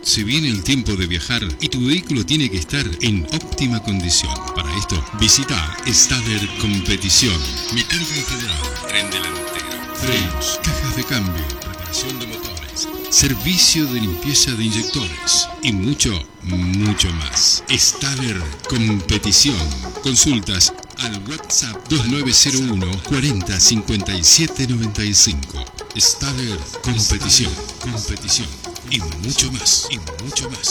Se viene el tiempo de viajar y tu vehículo tiene que estar en óptima condición. Para esto, visita Stader Competición. Mecánica en general, tren delantero, frenos, cajas de cambio, reparación de motores, servicio de limpieza de inyectores y mucho, mucho más. Stader Competición. Consultas al WhatsApp 2901 40 57 95. Stader Competición y mucho más,